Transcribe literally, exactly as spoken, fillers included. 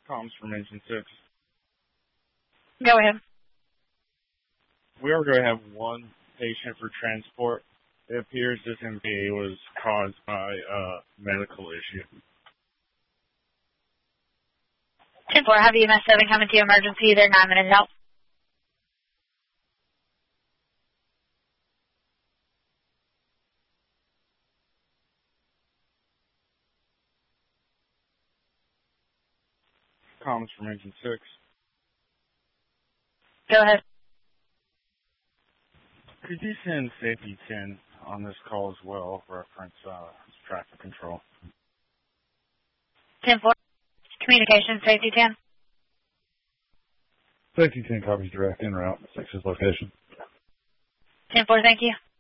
Comms from Engine six. Go ahead. We are going to have one patient for transport. It appears this M V A was caused by a medical issue. ten four, have you E M S seven coming to emergency? They're nine minutes out. Comms from Engine six. Go ahead. Could you send Safety ten on this call as well, reference uh, traffic control? ten four, communication, safety ten. Safety ten copies direct en route, six's location. ten four, thank you.